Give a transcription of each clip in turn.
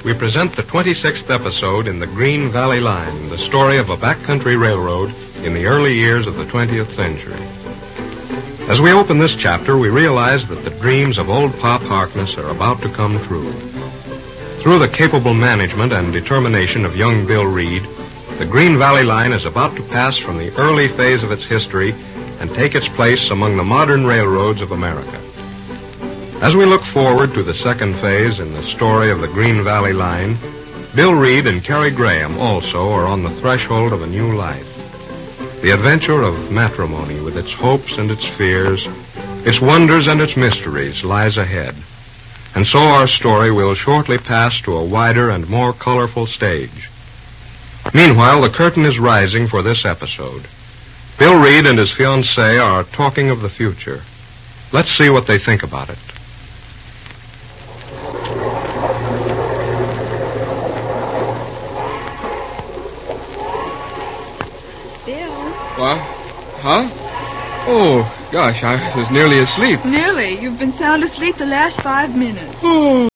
we present the 26th episode in the Green Valley Line, the story of a backcountry railroad in the early years of the 20th century. As we open this chapter, we realize that the dreams of old Pop Harkness are about to come true. Through the capable management and determination of young Bill Reed, the Green Valley Line is about to pass from the early phase of its history and take its place among the modern railroads of America. As we look forward to the second phase in the story of the Green Valley Line, Bill Reed and Cary Graham also are on the threshold of a new life. The adventure of matrimony with its hopes and its fears, its wonders and its mysteries lies ahead. And so our story will shortly pass to a wider and more colorful stage. Meanwhile, the curtain is rising for this episode. Bill Reed and his fiancée are talking of the future. Let's see what they think about it. What? Huh? Oh, gosh, I was nearly asleep. Nearly? You've been sound asleep the last 5 minutes. Oh,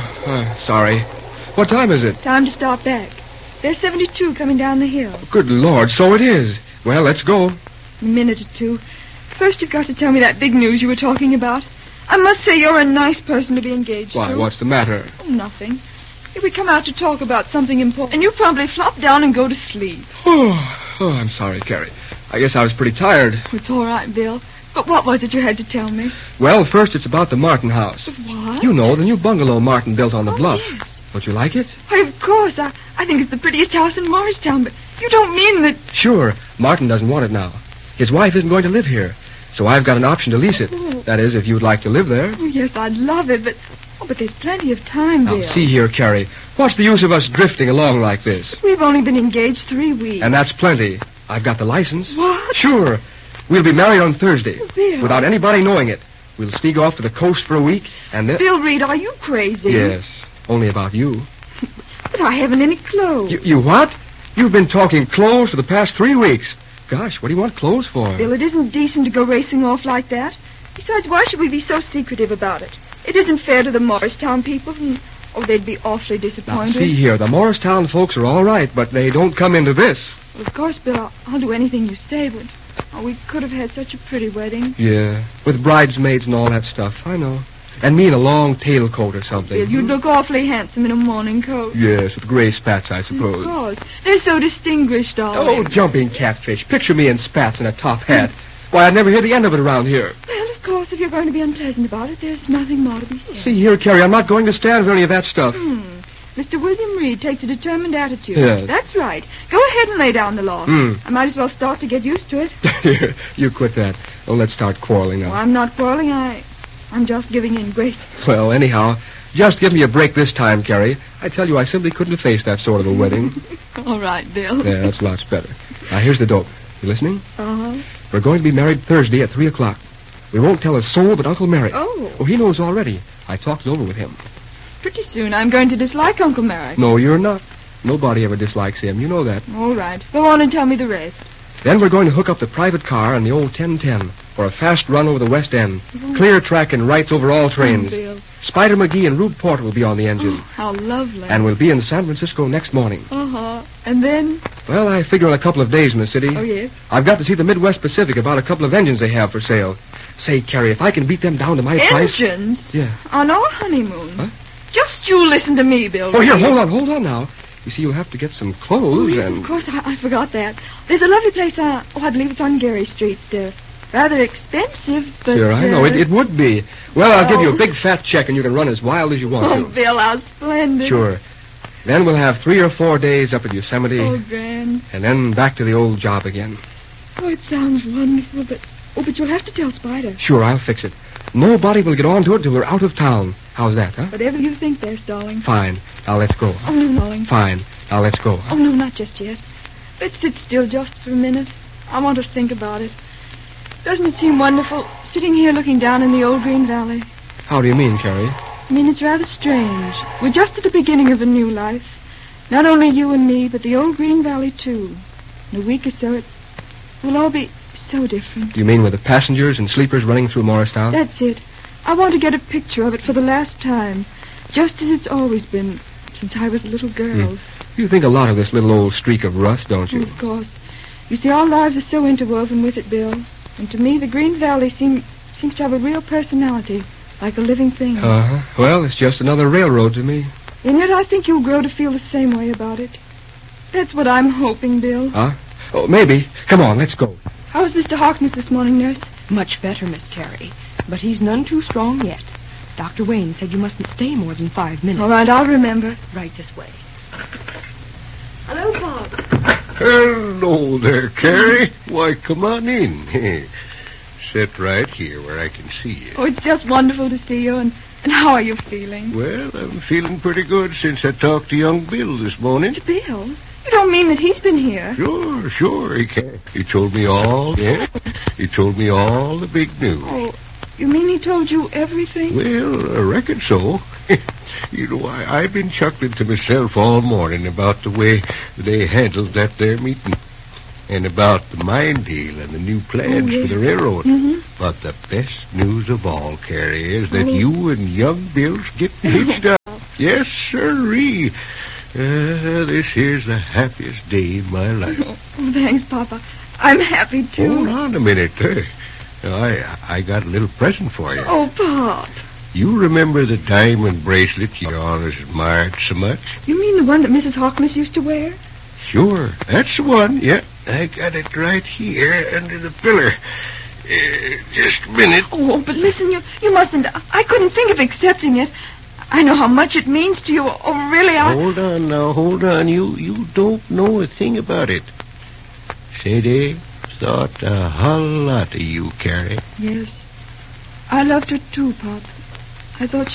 sorry. What time is it? Time to start back. There's 72 coming down the hill. Good Lord, so it is. Well, let's go. A minute or two. First, you've got to tell me that big news you were talking about. I must say you're a nice person to be engaged Why, to. what's the matter? Oh, nothing. If we come out to talk about something important, and you probably flop down and go to sleep. Oh, I'm sorry, Cary. I guess I was pretty tired. It's all right, Bill. But what was it you had to tell me? Well, first it's about the Martin house. What? You know, the new bungalow Martin built on the bluff. Yes. Don't you like it? Why, of course. I think it's the prettiest house in Morristown, but you don't mean that... Sure. Martin doesn't want it now. His wife isn't going to live here, so I've got an option to lease it. Oh. That is, if you'd like to live there. Oh, yes, I'd love it, but... Oh, but there's plenty of time, Bill. Now, see here, Cary. What's the use of us drifting along like this? We've only been engaged 3 weeks. And that's plenty. I've got the license. What? Sure. We'll be married on Thursday. Bill. Without anybody knowing it. We'll sneak off to the coast for a week, and then... Bill Reed, are you crazy? Yes. Only about you. But I haven't any clothes. You what? You've been talking clothes for the past 3 weeks. Gosh, what do you want clothes for? Bill, it isn't decent to go racing off like that. Besides, why should we be so secretive about it? It isn't fair to the Morristown people. Oh, they'd be awfully Now, disappointed. see here, the Morristown folks are all right, but they don't come into this. Well, of course, Bill, I'll do anything you say, but... Oh, we could have had such a pretty wedding. Yeah, with bridesmaids and all that stuff, I know. And me in a long tailcoat or something. Bill, you'd look awfully handsome in a morning coat. Yes, with gray spats, I Of suppose. course. They're so distinguished, darling. Oh, jumping catfish. Picture me in spats and a top hat. Why, I'd never hear the end of it around here. Well, of course, if you're going to be unpleasant about it, there's nothing more to be said. See here, Cary, I'm not going to stand for any of that stuff. Mr. William Reed takes a determined attitude. Yes. That's right. Go ahead and lay down the law. I might as well start to get used to it. Here, you quit that. Oh, let's start quarreling now. Oh, I'm not quarreling. I'm just giving in grace. Well, anyhow, just give me a break this time, Cary. I tell you, I simply couldn't have faced that sort of a wedding. All right, Bill. Yeah, that's lots better. Now, here's the dope. You listening? Uh-huh. We're going to be married Thursday at 3 o'clock. We won't tell a soul but Uncle Merrick. Oh. Oh, he knows already. I talked it over with him. Pretty soon I'm going to dislike Uncle Merrick. No, you're not. Nobody ever dislikes him. You know that. All right. Go on and tell me the rest. Then we're going to hook up the private car and the old 1010 for a fast run over the West End. Clear track and rights over all trains. Bill. Spider McGee and Rube Porter will be on the engine. Oh, how lovely. And we'll be in San Francisco next morning. Uh-huh. And then? Well, I figure on a couple of days in the city. Oh, yes? I've got to see the Midwest Pacific about a couple of engines they have for sale. Say, Cary, if I can beat them down to my price... Engines? Yeah. On our honeymoon? Huh? Just you listen to me, Bill. Oh, here, Reed. hold on now. You see, you'll have to get some clothes Oh, yes, and... of course. I forgot that. There's a lovely place I believe it's on Gary Street. Rather expensive, but... Sure, I know. It would be. Well, I'll give you a big fat check and you can run as wild as you want Oh, to. Bill, how splendid. Sure. Then we'll have 3 or 4 days up at Yosemite. Oh, grand. And then back to the old job again. Oh, it sounds wonderful, but... Oh, but you'll have to tell Spider. Sure, I'll fix it. Nobody will get on to it till we're out of town. How's that, huh? Whatever you think best, darling. Fine. Now let's go. Oh, no, darling. Fine. Now let's go. Oh, no, not just yet. Let's sit still just for a minute. I want to think about it. Doesn't it seem wonderful, sitting here looking down in the old Green Valley? How do you mean, Cary? I mean, it's rather strange. We're just at the beginning of a new life. Not only you and me, but the old Green Valley, too. In a week or so, it will all be so different. Do you mean with the passengers and sleepers running through Morristown? That's it. I want to get a picture of it for the last time, just as it's always been, since I was a little girl. You think a lot of this little old streak of rust, don't you? Of course. You see, our lives are so interwoven with it, Bill. And to me, the Green Valley seems to have a real personality, like a living thing. Uh-huh. Well, it's just another railroad to me. And yet I think you'll grow to feel the same way about it. That's what I'm hoping, Bill. Huh? Oh, maybe. Come on, let's go. How's Mr. Harkness this morning, Nurse? Much better, Miss Carey. But he's none too strong yet. Dr. Wayne said you mustn't stay more than 5 minutes. All right, I'll remember. Right this way. Hello, Bob. Hello there, Carrie. Why, come on in. Sit right here where I can see you. Oh, it's just wonderful to see you. And how are you feeling? Well, I'm feeling pretty good since I talked to young Bill this morning. To Bill? You don't mean that he's been here? Sure, he told me all, yeah. He told me all the big news. Oh, you mean he told you everything? Well, I reckon so. You know, I've been chuckling to myself all morning about the way they handled that there meeting. And about the mine deal and the new plans for the railroad. Mm-hmm. But the best news of all, Carrie, is that you and young Bill's getting hitched up. Yes, sirree. This here's the happiest day in my life. Oh, thanks, Papa. I'm happy, too. Hold on a minute. I got a little present for you. Oh, Pop. You remember the diamond bracelet you always admired so much? You mean the one that Mrs. Harkness used to wear? Sure, that's the one. Yeah, I got it right here under the pillar. Just a minute. Oh, but listen, you mustn't. I couldn't think of accepting it. I know how much it means to you. Oh, really, Hold on now, hold on. You don't know a thing about it. Say, they thought a whole lot of you, Carrie. Yes. I loved her, too, Pop. I thought